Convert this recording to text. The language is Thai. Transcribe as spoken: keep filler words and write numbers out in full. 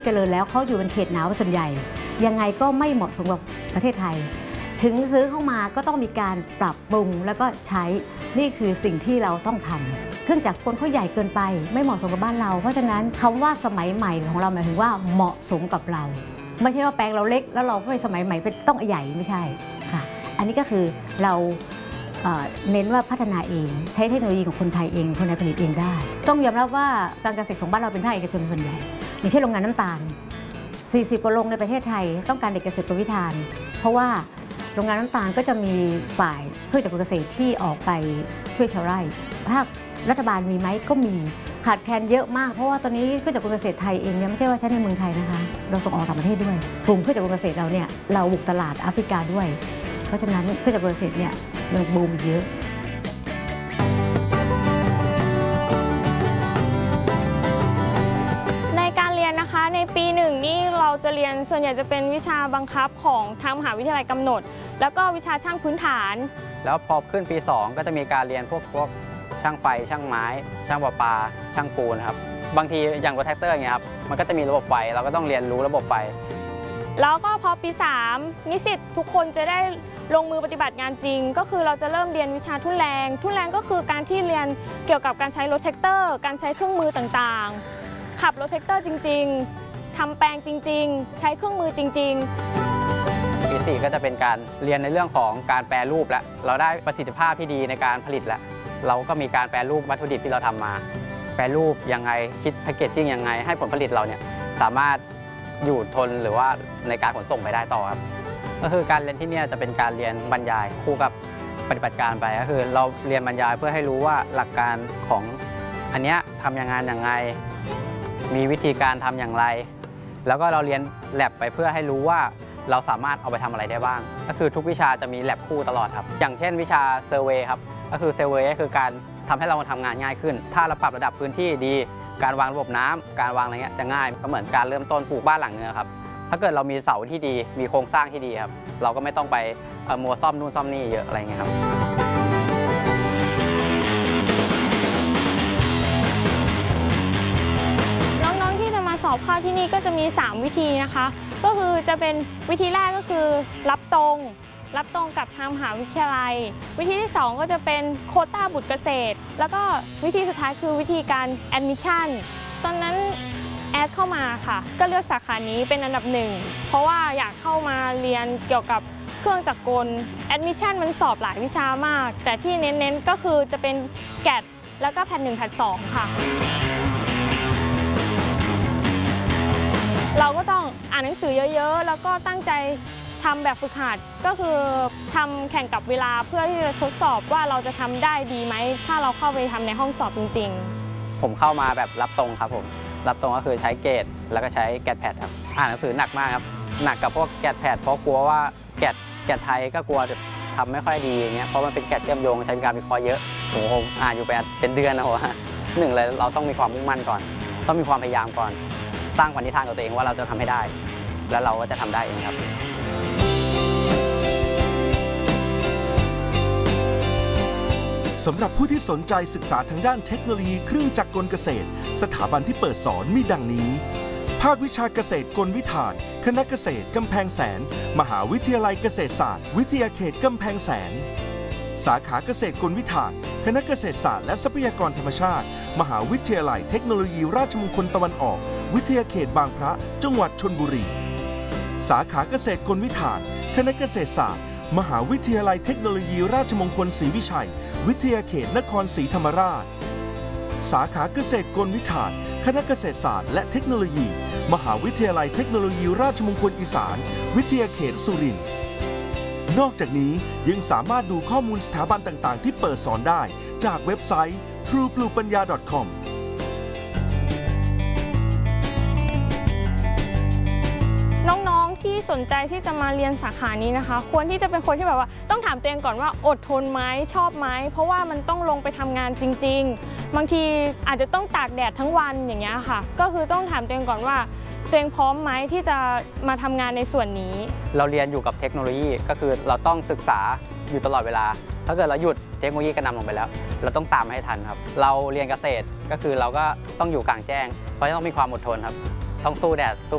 เจริญแล้วเขาอยู่เป็นเขตหนาวส่วนใหญ่ยังไงก็ไม่เหมาะสมกับประเทศไทยถึงซื้อเข้ามาก็ต้องมีการปรับปรุงแล้วก็ใช้นี่คือสิ่งที่เราต้องทำเครื่องจักรกลเขาใหญ่เกินไปไม่เหมาะสมกับบ้านเราเพราะฉะนั้นคำว่าสมัยใหม่ของเราหมายถึงว่าเหมาะสมกับเราไม่ใช่ว่าแปลงเราเล็กแล้วเราก็ไปสมัยใหม่เป็นต้องใหญ่ไม่ใช่ค่ะอันนี้ก็คือเราเน้นว่าพัฒนาเองใช้เทคโนโลยีของคนไทยเองคนไทยผลิตเองได้ต้องยอมรับว่าการเกษตรของบ้านเราเป็นภาคเอกชนส่วนใหญ่อย่างเช่นโรงงานน้ำตาลสี่สิบกว่าโรงในประเทศไทยต้องการเด็กเกษตรกรวิธานเพราะว่าโรงงานน้ำตาลก็จะมีฝ่ายเพื่อจักรเกษตรที่ออกไปช่วยชาวไร่ภาครัฐบาลมีไหมก็มีขาดแคลนเยอะมากเพราะว่าตอนนี้เพื่อจักรเกษตรไทยเองเนี่ยไม่ใช่ว่าใช้ในเมืองไทยนะคะเราส่งออกต่างประเทศด้วยกลุ่มเพื่อจักรเกษตรเราเนี่ยเราบุกตลาดแอฟริกาด้วยเพราะฉะนั้นเพื่อจักรเกษตรเนี่ยยังบูมเยอะนะคะในปีหนึ่งนี่เราจะเรียนส่วนใหญ่จะเป็นวิชาบังคับของทางมหาวิทยาลัยกำหนดแล้วก็วิชาช่างพื้นฐานแล้วพอขึ้นปีสองก็จะมีการเรียนพวกพวกช่างไฟช่างไม้ช่างประปาช่างปูนครับบางทีอย่างรถแท็กเตอร์อย่างเงี้ยครับมันก็จะมีระบบไฟเราก็ต้องเรียนรู้ระบบไฟแล้วก็พอปีสามนิสิตทุกคนจะได้ลงมือปฏิบัติงานจริงก็คือเราจะเริ่มเรียนวิชาทุ่นแรงทุ่นแรงก็คือการที่เรียนเกี่ยวกับการใช้รถแท็กเตอร์การใช้เครื่องมือต่างๆขับรถแท็กเตอร์จริงๆทำแปลงจริงๆใช้เครื่องมือจริงๆปีสี่ก็จะเป็นการเรียนในเรื่องของการแปรรูปแล้วเราได้ประสิทธิภาพที่ดีในการผลิตแล้วเราก็มีการแปรรูปวัตถุดิบที่เราทำมาแปรรูปยังไงคิดแพคเกจจิ้งยังไงให้ผลผลิตเราเนี่ยสามารถอยู่ทนหรือว่าในการขนส่งไปได้ต่อครับก็คือการเรียนที่นี่จะเป็นการเรียนบรรยายคู่กับปฏิบัติการไปก็คือเราเรียนบรรยายเพื่อให้รู้ว่าหลักการของอันเนี้ยทำยังไงอย่างไรมีวิธีการทำอย่างไรแล้วก็เราเรียนแลบไปเพื่อให้รู้ว่าเราสามารถเอาไปทำอะไรได้บ้างก็คือทุกวิชาจะมีแลบคู่ตลอดครับอย่างเช่นวิชาเซอร์เวย์ครับก็คือเซอร์เวย์ก็คือการทำให้เราทำงานง่ายขึ้นถ้าเราปรับระดับพื้นที่ดีการวางระบบน้ำการวางอะไรเงี้ยจะง่ายก็เหมือนการเริ่มต้นปลูกบ้านหลังนึงครับถ้าเกิดเรามีเสาที่ดีมีโครงสร้างที่ดีครับเราก็ไม่ต้องไปมัวซ่อมนู่นซ่อมนี่เยอะอะไรเงี้ยครับสอบเข้าที่นี่ก็จะมีสามวิธีนะคะก็คือจะเป็นวิธีแรกก็คือรับตรงรับตรงกับทางมหาวิทยาลัยวิธีที่สองก็จะเป็นโควต้าบุตรเกษตรแล้วก็วิธีสุดท้ายคือวิธีการแอดมิชชั่นตอนนั้นแอดเข้ามาค่ะก็เลือกสาขานี้เป็นอันดับหนึ่งเพราะว่าอยากเข้ามาเรียนเกี่ยวกับเครื่องจักรกลแอดมิชชั่นมันสอบหลายวิชามากแต่ที่เน้นๆก็คือจะเป็นแกดแล้วก็แพทหนึ่งแพทสองค่ะเราก็ต้องอ่านหนังสือเยอะๆแล้วก็ตั้งใจทำแบบฝึกหัดก็คือทำแข่งกับเวลาเพื่อที่จะทดสอบว่าเราจะทำได้ดีไหมถ้าเราเข้าไปทำในห้องสอบจริงๆผมเข้ามาแบบรับตรงครับผมรับตรงก็คือใช้เกรดแล้วก็ใช้แกดแพดครับอ่านหนังสือหนักมากครับหนักกับพวกแกดแพดเพราะกลัวว่าแกดแกดไทยก็กลัวจะทำไม่ค่อยดีอย่างเงี้ยเพราะมันเป็นแกดเชื่อมโยงใช้การวิเคราะห์เยอะโอ้โหอ่านอยู่ไปเป็นเดือนนะโหหนึ่งเลยเราต้องมีความมุ่งมั่นก่อนต้องมีความพยายามก่อนสร้างปณิธานกับตัวเองว่าเราจะทำให้ได้แล้วเราก็จะทำได้เองครับสำหรับผู้ที่สนใจศึกษาทางด้านเทคโนโลยีเครื่องจักรกลเกษตรสถาบันที่เปิดสอนมีดังนี้ภาควิชาเกษตรกลวิธานคณะเกษตรกำแพงแสนมหาวิทยาลัยเกษตรศาสตร์วิทยาเขตกำแพงแสนสาขาเกษตรกลวิธานคณะเกษตรศาสตร์และทรัพยากรธรรมชาติมหาวิทยาลัยเทคโนโลยีราชมงคลตะวันออกวิทยาเขตบางพระจังหวัดชลบุรีสาขาเกษตรกลวิธานคณะเกษตรศาสตร์มหาวิทยาลัยเทคโนโลยีราชมงคลศรีวิชัยวิทยาเขตนครศรีธรรมราชสาขาเกษตรกลวิธานคณะเกษตรศาสตร์และเทคโนโลยีมหาวิทยาลัยเทคโนโลยีราชมงคลอีสานวิทยาเขตสุรินทร์นอกจากนี้ยังสามารถดูข้อมูลสถาบันต่างๆที่เปิดสอนได้จากเว็บไซต์ ทรู ปลูกปัญญา ดอท คอมน้องๆที่สนใจที่จะมาเรียนสาขานี้นะคะควรที่จะเป็นคนที่แบบว่าต้องถามตัวเองก่อนว่าอดทนไหมชอบไหมเพราะว่ามันต้องลงไปทำงานจริงๆบางทีอาจจะต้องตากแดดทั้งวันอย่างเงี้ยค่ะก็คือต้องถามตัวเองก่อนว่าตัวเองพร้อมไหมที่จะมาทำงานในส่วนนี้เราเรียนอยู่กับเทคโนโลยีก็คือเราต้องศึกษาอยู่ตลอดเวลาถ้าเกิดเราหยุดเทคโนโลยีก็นำลงไปแล้วเราต้องตามให้ทันครับเราเรียนเกษตรก็คือเราก็ต้องอยู่กลางแจ้งเพราะต้องมีความอดทนครับต้องสู้แดดสู้